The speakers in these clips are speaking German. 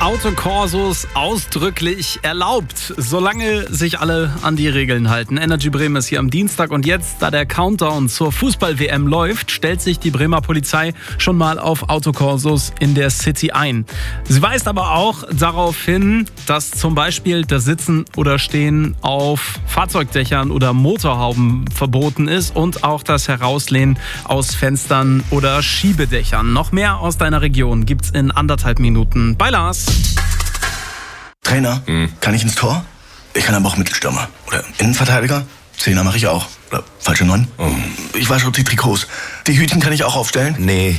Autokorsos ausdrücklich erlaubt, solange sich alle an die Regeln halten. Energy Bremen ist hier am Dienstag und jetzt, da der Countdown zur Fußball-WM läuft, stellt sich die Bremer Polizei schon mal auf Autokorsos in der City ein. Sie weist aber auch darauf hin, dass zum Beispiel das Sitzen oder Stehen auf Fahrzeugdächern oder Motorhauben verboten ist und auch das Herauslehnen aus Fenstern oder Schiebedächern. Noch mehr aus deiner Region gibt's in 1,5 Minuten bei Lars. Trainer, kann ich ins Tor? Ich kann aber auch Mittelstürmer. Oder Innenverteidiger? Zehner mache ich auch. Oder falsche 9? Ich wasche auch die Trikots. Die Hütchen kann ich auch aufstellen? Nee.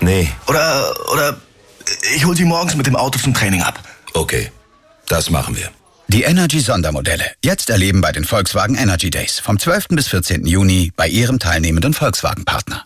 Oder ich hol sie morgens mit dem Auto zum Training ab. Okay, das machen wir. Die Energy-Sondermodelle. Jetzt erleben bei den Volkswagen Energy Days. Vom 12. bis 14. Juni bei Ihrem teilnehmenden Volkswagen-Partner.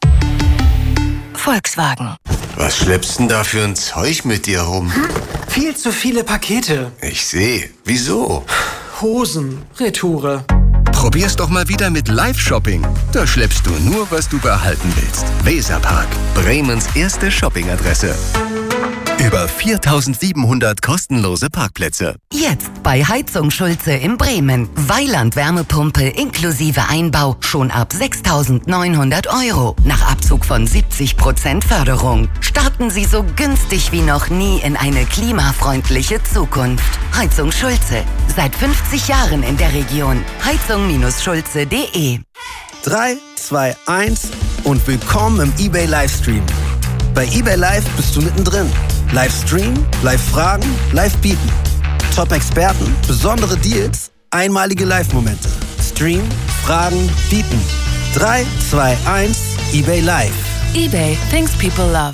Volkswagen. Was schleppst denn da für ein Zeug mit dir rum? Viel zu viele Pakete. Ich sehe. Wieso? Hosen, Retoure. Probier's doch mal wieder mit Live-Shopping. Da schleppst du nur, was du behalten willst. Weserpark, Bremens erste Shoppingadresse. Über 4.700 kostenlose Parkplätze. Jetzt bei Heizung Schulze in Bremen. Weiland Wärmepumpe inklusive Einbau schon ab 6.900 €. Nach Abzug von 70% Förderung. Starten Sie so günstig wie noch nie in eine klimafreundliche Zukunft. Heizung Schulze. Seit 50 Jahren in der Region. Heizung-schulze.de 3, 2, 1 und willkommen im eBay Livestream. Bei eBay Live bist du mittendrin. Livestream, Live-Fragen, Live-Bieten. Top-Experten, besondere Deals, einmalige Live-Momente. Stream, Fragen, Bieten. 3, 2, 1, eBay Live. eBay, things people love.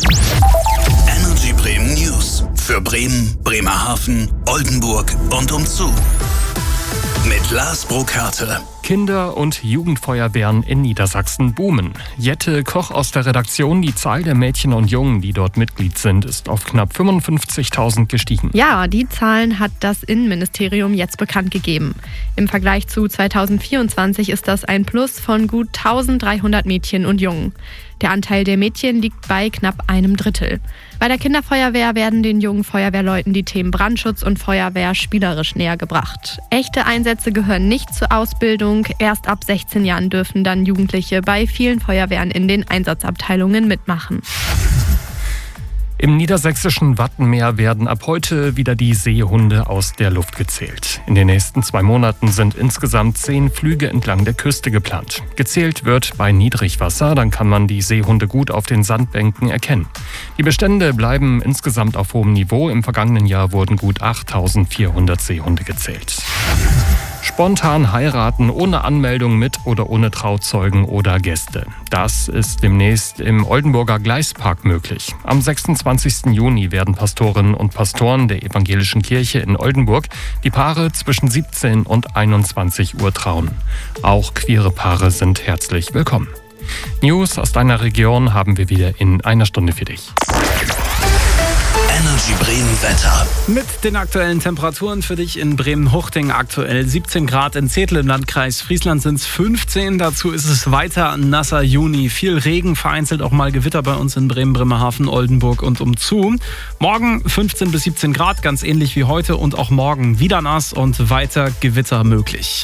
Energy Bremen News. Für Bremen, Bremerhaven, Oldenburg und umzu. Mit Lars Burkhardt. Kinder- und Jugendfeuerwehren in Niedersachsen boomen. Jette Koch aus der Redaktion, die Zahl der Mädchen und Jungen, die dort Mitglied sind, ist auf knapp 55.000 gestiegen. Ja, die Zahlen hat das Innenministerium jetzt bekannt gegeben. Im Vergleich zu 2024 ist das ein Plus von gut 1.300 Mädchen und Jungen. Der Anteil der Mädchen liegt bei knapp 1/3. Bei der Kinderfeuerwehr werden den jungen Feuerwehrleuten die Themen Brandschutz und Feuerwehr spielerisch näher gebracht. Echte Einsätze gehören nicht zur Ausbildung. Erst ab 16 Jahren dürfen dann Jugendliche bei vielen Feuerwehren in den Einsatzabteilungen mitmachen. Im niedersächsischen Wattenmeer werden ab heute wieder die Seehunde aus der Luft gezählt. In den nächsten 2 Monaten sind insgesamt 10 Flüge entlang der Küste geplant. Gezählt wird bei Niedrigwasser, dann kann man die Seehunde gut auf den Sandbänken erkennen. Die Bestände bleiben insgesamt auf hohem Niveau. Im vergangenen Jahr wurden gut 8.400 Seehunde gezählt. Spontan heiraten ohne Anmeldung mit oder ohne Trauzeugen oder Gäste. Das ist demnächst im Oldenburger Gleispark möglich. Am 26. Juni werden Pastorinnen und Pastoren der Evangelischen Kirche in Oldenburg die Paare zwischen 17 und 21 Uhr trauen. Auch queere Paare sind herzlich willkommen. News aus deiner Region haben wir wieder in einer Stunde für dich. Energy Bremen Wetter. Mit den aktuellen Temperaturen für dich in Bremen-Huchting aktuell 17 Grad, in Zetel im Landkreis Friesland sind es 15. Dazu ist es weiter ein nasser Juni. Viel Regen, vereinzelt auch mal Gewitter bei uns in Bremen, Bremerhaven, Oldenburg und umzu. Morgen 15 bis 17 Grad, ganz ähnlich wie heute und auch morgen wieder nass und weiter Gewitter möglich.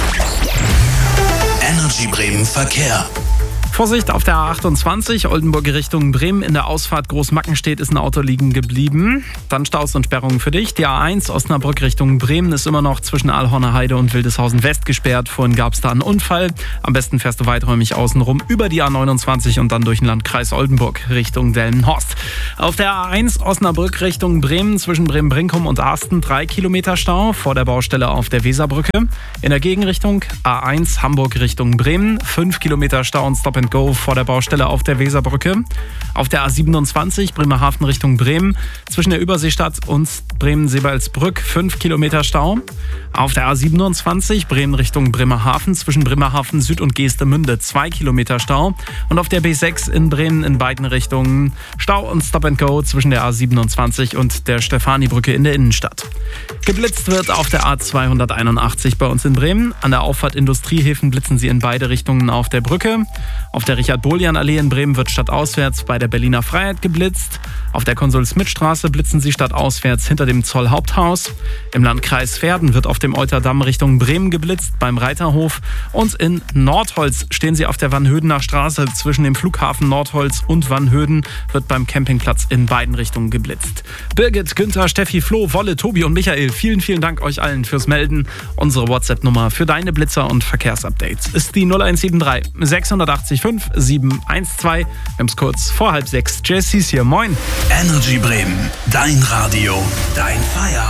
Energy Bremen Verkehr. Vorsicht auf der A28, Oldenburg Richtung Bremen. In der Ausfahrt Großmackenstedt ist ein Auto liegen geblieben. Dann Staus und Sperrungen für dich. Die A1 Osnabrück Richtung Bremen ist immer noch zwischen Aalhorner Heide und Wildeshausen West gesperrt. Vorhin gab es da einen Unfall. Am besten fährst du weiträumig außenrum über die A29 und dann durch den Landkreis Oldenburg Richtung Delmenhorst. Auf der A1 Osnabrück Richtung Bremen zwischen Bremen-Brinkum und Arsten 3 Kilometer Stau vor der Baustelle auf der Weserbrücke. In der Gegenrichtung A1 Hamburg Richtung Bremen 5 Kilometer Stau und Stop Go vor der Baustelle auf der Weserbrücke. Auf der A27 Bremerhaven Richtung Bremen zwischen der Überseestadt und Bremen-Seebaldsbrück 5 Kilometer Stau. Auf der A27 Bremen Richtung Bremerhaven zwischen Bremerhaven Süd und Geestemünde 2 Kilometer Stau. Und auf der B6 in Bremen in beiden Richtungen Stau und Stop Stop-and-Go zwischen der A27 und der Stefanibrücke in der Innenstadt. Geblitzt wird auf der A281 bei uns in Bremen. An der Auffahrt Industriehäfen blitzen sie in beide Richtungen auf der Brücke. Auf der Richard-Bolian-Allee in Bremen wird stadtauswärts bei der Berliner Freiheit geblitzt. Auf der Konsul-Smith-Straße blitzen sie stadtauswärts hinter dem Zollhaupthaus. Im Landkreis Verden wird auf dem Euterdamm Richtung Bremen geblitzt beim Reiterhof. Und in Nordholz stehen sie auf der Wannhödener Straße. Zwischen dem Flughafen Nordholz und Wannhöden wird beim Campingplatz in beiden Richtungen geblitzt. Birgit, Günther, Steffi, Flo, Wolle, Tobi und Michael, vielen, vivielen Dank euch allen fürs Melden. Unsere WhatsApp-Nummer für deine Blitzer und Verkehrsupdates ist die 0173 680 5 712. Wir haben es kurz vor 5:30. Jess Hies hier, moin. Energy Bremen, dein Radio, dein Feierabend.